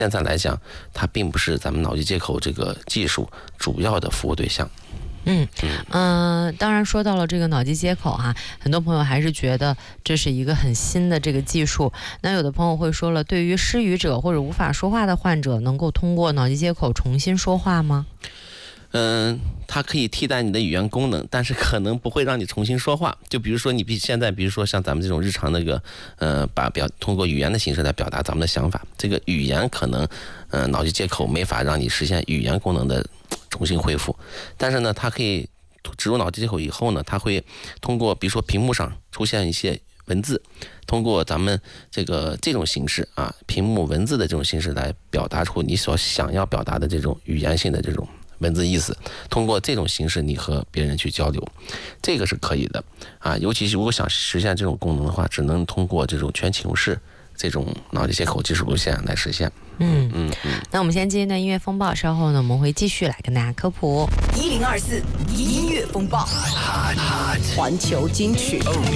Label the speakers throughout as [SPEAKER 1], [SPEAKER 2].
[SPEAKER 1] 现在来讲，它并不是咱们脑机接口这个技术主要的服务对象。
[SPEAKER 2] 当然说到了这个脑机接口哈，很多朋友还是觉得这是一个很新的这个技术。那有的朋友会说了，对于失语者或者无法说话的患者，能够通过脑机接口重新说话吗？
[SPEAKER 1] 它可以替代你的语言功能，但是可能不会让你重新说话。就比如说现在，比如说像咱们这种日常那个，通过语言的形式来表达咱们的想法，这个语言可能，脑机接口没法让你实现语言功能的重新恢复，但是呢，它可以植入脑机接口以后呢，它会通过比如说屏幕上出现一些文字，通过咱们这种形式啊，屏幕文字的这种形式来表达出你所想要表达的这种语言性的这种文字意思，通过这种形式你和别人去交流，这个是可以的啊。尤其是如果想实现这种功能的话，只能通过这种全启动式这种脑机接口技术路线来实现。
[SPEAKER 2] 那我们先接一段音乐风暴，稍后呢我们会继续来跟大家科普。
[SPEAKER 3] 1024音乐风暴，环球金曲。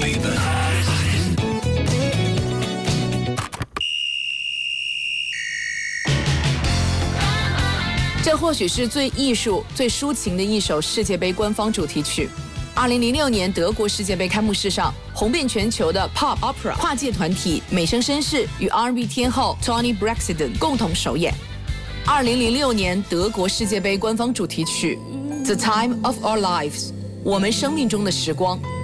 [SPEAKER 3] 这或许是最艺术、最抒情的一首世界杯官方主题曲。2006年德国世界杯开幕式上，红遍全球的 Pop Opera 跨界团体美声绅士与 R&B 天后 Toni Braxton 共同首演。2006年德国世界杯官方主题曲《The Time of Our Lives》，我们生命中的时光。